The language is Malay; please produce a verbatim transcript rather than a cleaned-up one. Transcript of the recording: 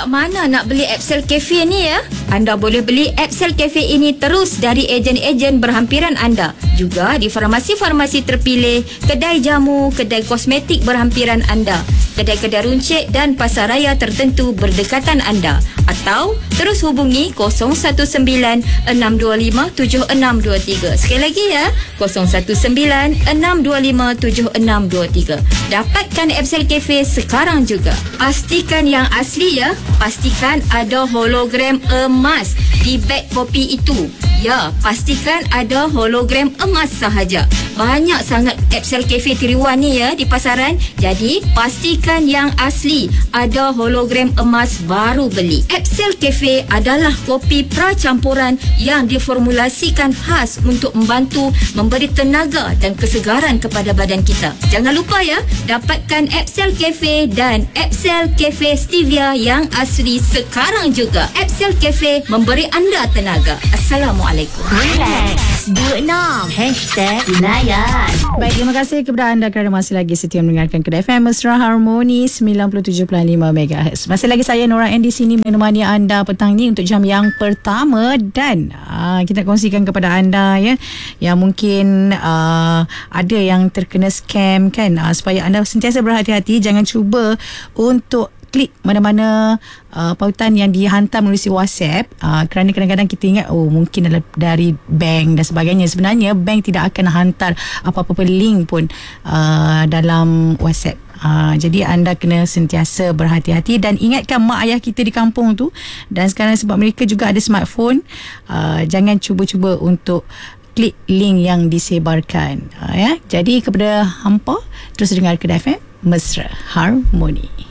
kat mana nak beli Epsel Cafe ni ya? Anda boleh beli Epsel Cafe ini terus dari ejen-ejen berhampiran anda. Juga di farmasi-farmasi terpilih, kedai jamu, kedai kosmetik berhampiran anda, kedai-kedai runcit dan pasaraya tertentu berdekatan anda. Atau terus hubungi kosong satu sembilan enam dua lima tujuh enam dua tiga. Sekali lagi ya, kosong satu sembilan enam dua lima tujuh enam dua tiga. Dapatkan Epsel Cafe sekarang juga. Pastikan yang asli ya. Pastikan ada hologram emas di beg kopi itu. Ya, pastikan ada hologram emas sahaja. Banyak sangat Epsel Cafe tiga in one ni ya di pasaran. Jadi, pastikan yang asli. Ada hologram emas baru beli. Epsel Cafe adalah kopi pracampuran yang diformulasikan khas untuk membantu memberi tenaga dan kesegaran kepada badan kita. Jangan lupa ya, dapatkan Epsel Cafe dan Epsel Cafe Stevia yang asli sekarang juga. Epsel Cafe memberi anda tenaga. Assalamualaikum. Relax dua enam Hashtag Layan. Baik, terima kasih kepada anda kerana masih lagi setia mendengarkan Kedai F M Mesra Harmoni sembilan puluh tujuh perpuluhan lima megahertz. Masih lagi saya Nora Ann di sini menemani anda petang ni untuk jam yang pertama. Dan aa, kita kongsikan kepada anda ya, yang mungkin aa, ada yang terkena scam kan, aa, supaya anda sentiasa berhati-hati. Jangan cuba untuk klik mana-mana uh, pautan yang dihantar melalui WhatsApp, uh, kerana kadang-kadang kita ingat oh mungkin adalah dari bank dan sebagainya. Sebenarnya bank tidak akan hantar apa-apa link pun uh, dalam WhatsApp. Uh, jadi anda kena sentiasa berhati-hati dan ingatkan mak ayah kita di kampung tu. Dan sekarang sebab mereka juga ada smartphone, uh, jangan cuba-cuba untuk klik link yang disebarkan. uh, ya. Jadi kepada hampa, terus dengar Kedai F M Mesra Harmoni.